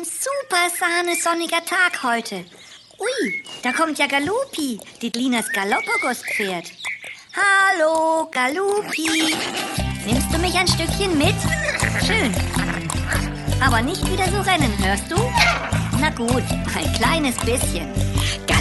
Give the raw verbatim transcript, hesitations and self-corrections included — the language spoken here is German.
super sahne-sonniger Tag heute. Ui, da kommt ja Galupi, die Linas Galapagos-Pferd. Hallo, Galupi. Nimmst du mich ein Stückchen mit? Schön. Aber nicht wieder so rennen, hörst du? Na gut, ein kleines bisschen.